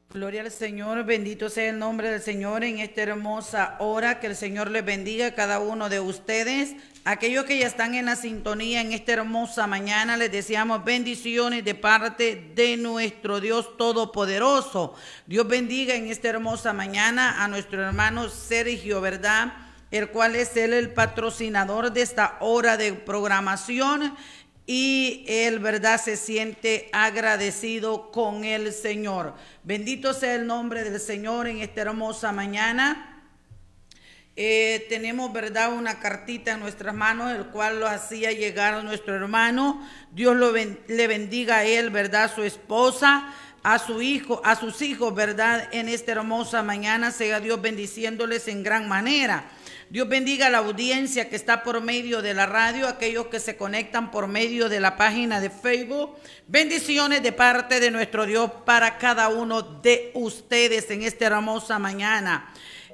Gloria al Señor, bendito sea el nombre del Señor en esta hermosa hora. Que el Señor les bendiga a cada uno de ustedes. Aquellos que ya están en la sintonía en esta hermosa mañana, les deseamos bendiciones de parte de nuestro Dios Todopoderoso. Dios bendiga en esta hermosa mañana a nuestro hermano Sergio, ¿verdad? El cual es él el patrocinador de esta hora de programación. Y él, ¿verdad?, se siente agradecido con el Señor. Bendito sea el nombre del Señor en esta hermosa mañana. Tenemos, ¿verdad?, una cartita en nuestras manos, el cual lo hacía llegar a nuestro hermano. Dios le bendiga a él, ¿verdad?, a su esposa, a su hijo, a sus hijos, ¿verdad?, en esta hermosa mañana. Sea Dios bendiciéndoles en gran manera. Dios bendiga a la audiencia que está por medio de la radio, aquellos que se conectan por medio de la página de Facebook. Bendiciones de parte de nuestro Dios para cada uno de ustedes en esta hermosa mañana.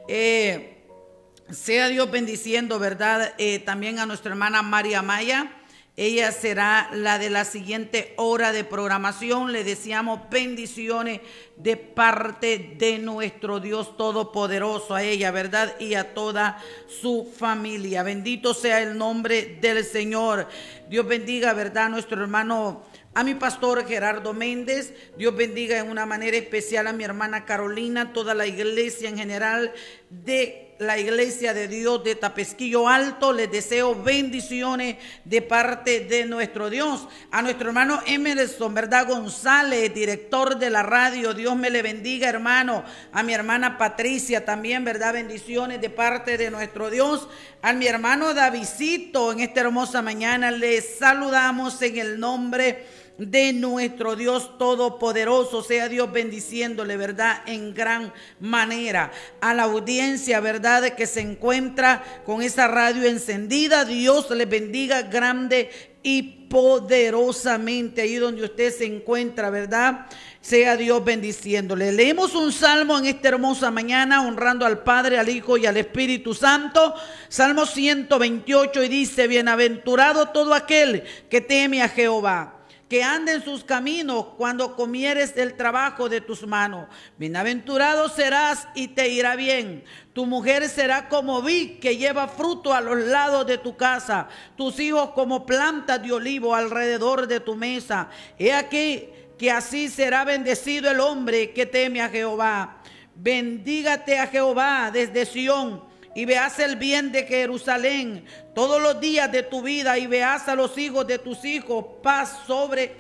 Sea Dios bendiciendo, ¿verdad? También a nuestra hermana María Maya. Ella será la de la siguiente hora de programación. Le deseamos bendiciones de parte de nuestro Dios Todopoderoso a ella, ¿verdad? Y a toda su familia. Bendito sea el nombre del Señor. Dios bendiga, ¿verdad?, a nuestro hermano, a mi pastor Gerardo Méndez. Dios bendiga en una manera especial a mi hermana Carolina, toda la iglesia en general de la iglesia de Dios de Tapesquillo Alto. Les deseo bendiciones de parte de nuestro Dios. A nuestro hermano Emerson, ¿verdad?, González, director de la radio. Dios me le bendiga, hermano. A mi hermana Patricia también, ¿verdad?, bendiciones de parte de nuestro Dios. A mi hermano Davidcito, en esta hermosa mañana les saludamos en el nombre de nuestro Dios Todopoderoso. Sea Dios bendiciéndole, ¿verdad?, en gran manera. A la audiencia, ¿verdad?, que se encuentra con esa radio encendida, Dios les bendiga grande y poderosamente ahí donde usted se encuentra, ¿verdad? Sea Dios bendiciéndole. Leemos un salmo en esta hermosa mañana, honrando al Padre, al Hijo y al Espíritu Santo. Salmo 128, y dice: bienaventurado todo aquel que teme a Jehová, que ande en sus caminos cuando comieres del trabajo de tus manos. Bienaventurado serás y te irá bien. Tu mujer será como vid que lleva fruto a los lados de tu casa, tus hijos como plantas de olivo alrededor de tu mesa. He aquí que así será bendecido el hombre que teme a Jehová. Bendígate a Jehová desde Sión, y veas el bien de Jerusalén todos los días de tu vida, y veas a los hijos de tus hijos, paz sobre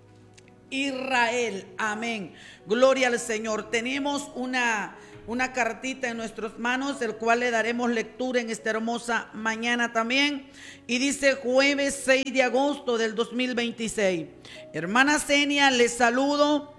Israel. Amén. Gloria al Señor. Tenemos una cartita en nuestras manos, el cual le daremos lectura en esta hermosa mañana también. Y dice: jueves 6 de agosto del 2026. Hermana Zenia, les saludo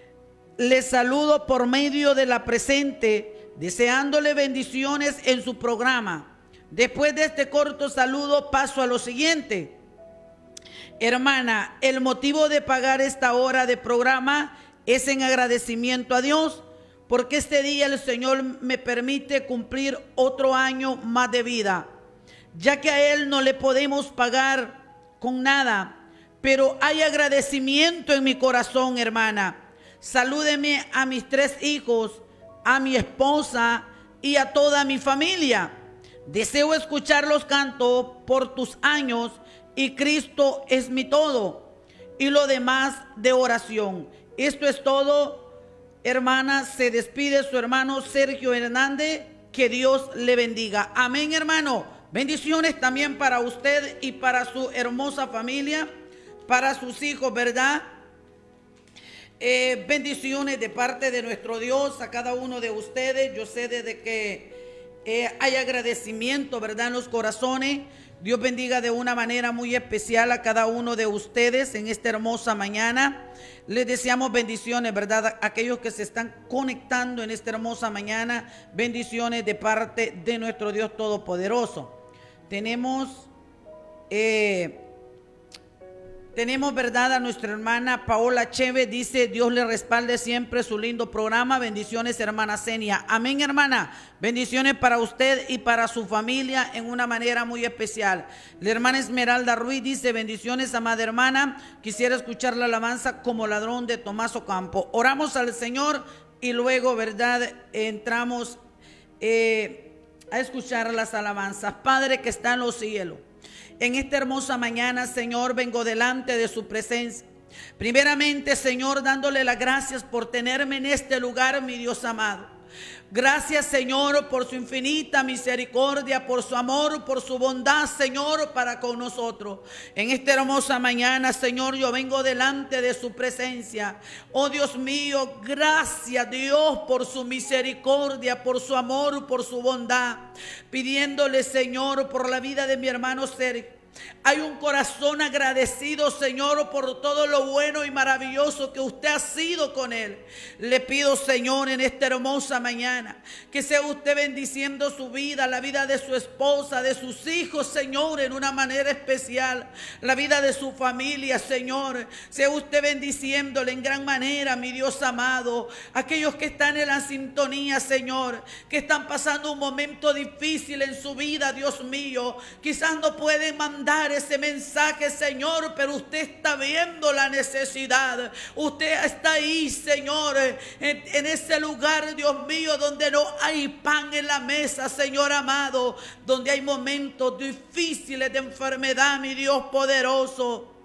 por medio de la presente, deseándole bendiciones en su programa. Después de este corto saludo paso a lo siguiente. Hermana, el motivo de pagar esta hora de programa es en agradecimiento a Dios, porque este día el Señor me permite cumplir otro año más de vida, ya que a Él no le podemos pagar con nada, pero hay agradecimiento en mi corazón, hermana. Salúdeme a mis 3 hijos, a mi esposa y a toda mi familia. Deseo escuchar los cantos por tus años, y Cristo es mi todo, y lo demás de oración. Esto es todo, hermana. Se despide su hermano Sergio Hernández. Que Dios le bendiga. Amén, hermano. Bendiciones también para usted y para su hermosa familia, para sus hijos, ¿verdad? Bendiciones de parte de nuestro Dios a cada uno de ustedes. Yo sé desde que hay agradecimiento, ¿verdad?, en los corazones. Dios bendiga de una manera muy especial a cada uno de ustedes en esta hermosa mañana. Les deseamos bendiciones, ¿verdad?, a aquellos que se están conectando en esta hermosa mañana. Bendiciones de parte de nuestro Dios Todopoderoso. Tenemos, ¿verdad?, a nuestra hermana Paola Cheve. Dice: Dios le respalde siempre su lindo programa. Bendiciones, hermana Zenia. Amén, hermana. Bendiciones para usted y para su familia en una manera muy especial. La hermana Esmeralda Ruiz dice: bendiciones, amada hermana. Quisiera escuchar la alabanza Como ladrón de Tomás Ocampo. Oramos al Señor y luego, ¿verdad?, entramos a escuchar las alabanzas. Padre que está en los cielos, en esta hermosa mañana, Señor, vengo delante de su presencia. Primeramente, Señor, dándole las gracias por tenerme en este lugar, mi Dios amado. Gracias, Señor, por su infinita misericordia, por su amor, por su bondad, Señor, para con nosotros. En esta hermosa mañana, Señor, yo vengo delante de su presencia. Oh Dios mío, gracias, Dios, por su misericordia, por su amor, por su bondad. Pidiéndole, Señor, por la vida de mi hermano Sergio. Hay un corazón agradecido, Señor, por todo lo bueno y maravilloso que usted ha sido con él. Le pido, Señor, en esta hermosa mañana, que sea usted bendiciendo su vida, la vida de su esposa, de sus hijos, Señor, en una manera especial. La vida de su familia, Señor. Sea usted bendiciéndole en gran manera, mi Dios amado. Aquellos que están en la sintonía, Señor, que están pasando un momento difícil en su vida, Dios mío. Quizás no pueden mandar ese mensaje, Señor, pero usted está viendo la necesidad. Usted está ahí, Señor, en ese lugar, Dios mío, donde no hay pan en la mesa, Señor amado, donde hay momentos difíciles de enfermedad, mi Dios poderoso.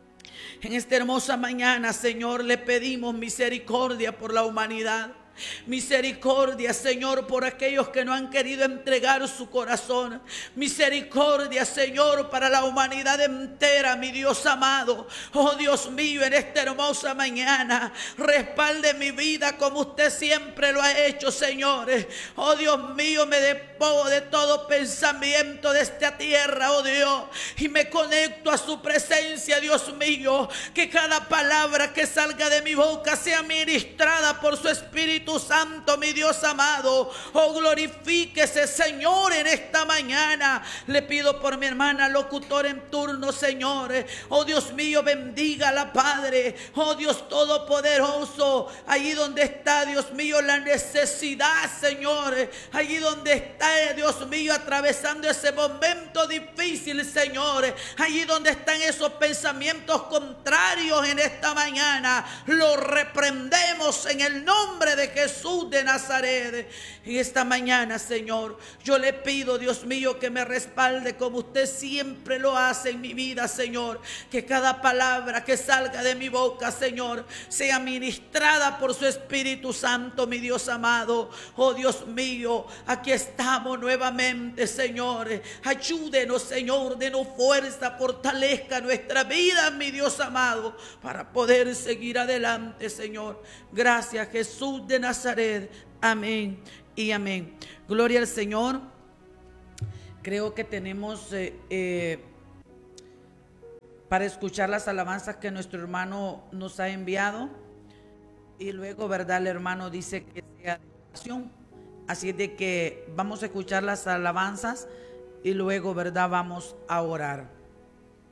En esta hermosa mañana, Señor, le pedimos misericordia por la humanidad. Misericordia, Señor, por aquellos que no han querido entregar su corazón. Misericordia, Señor, para la humanidad entera, mi Dios amado. Oh Dios mío, en esta hermosa mañana, respalde mi vida como usted siempre lo ha hecho, Señor. Oh Dios mío, me despojo de todo pensamiento de esta tierra, oh Dios, y me conecto a su presencia, Dios mío. Que cada palabra que salga de mi boca sea ministrada por su Espíritu Santo, mi Dios amado. Oh, glorifíquese, Señor, en esta mañana. Le pido por mi hermana locutora en turno, Señor. Oh Dios mío, bendígala, Padre. Oh Dios todopoderoso, allí donde está, Dios mío, la necesidad, Señor, allí donde está, Dios mío, atravesando ese momento difícil, Señor, allí donde están esos pensamientos contrarios en esta mañana, lo reprendemos en el nombre de Jesús de Nazaret. En esta mañana, Señor, yo le pido, Dios mío, que me respalde como usted siempre lo hace en mi vida, Señor. Que cada palabra que salga de mi boca, Señor, sea ministrada por su Espíritu Santo, mi Dios amado. Oh Dios mío, aquí estamos nuevamente, Señor. Ayúdenos, Señor, denos fuerza, fortalezca nuestra vida, mi Dios amado, para poder seguir adelante, Señor. Gracias, Jesús de Nazaret. Amén y amén. Gloria al Señor. Creo que tenemos para escuchar las alabanzas que nuestro hermano nos ha enviado. Y luego, ¿verdad? El hermano dice que sea de oración. Así de que vamos a escuchar las alabanzas y luego, ¿verdad? Vamos a orar.